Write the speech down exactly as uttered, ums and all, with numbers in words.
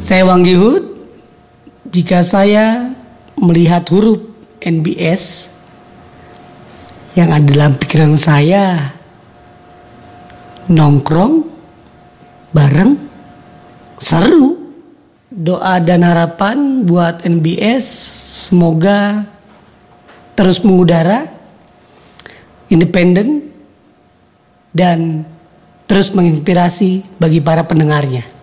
Saya Wang Gihud. Jika saya melihat huruf N B S, yang ada dalam pikiran saya nongkrong bareng seru. Doa dan harapan buat N B S semoga terus mengudara, independen, dan terus menginspirasi bagi para pendengarnya.